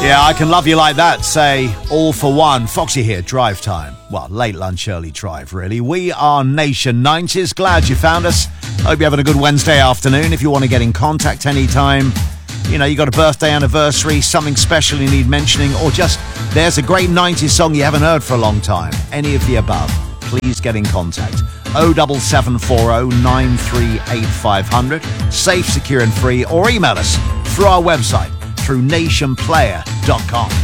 Yeah, I can love you like that. Say, all for one. Foxy here, drive time. Well, late lunch, early drive, really. We are Nation 90s. Glad you found us. Hope you're having a good Wednesday afternoon. If you want to get in contact anytime, you know, you got a birthday, anniversary, something special you need mentioning, or just there's a great 90s song you haven't heard for a long time. Any of the above, please get in contact. 07740 938 500. Safe, secure and free. Or email us through our website, through nationplayer.com.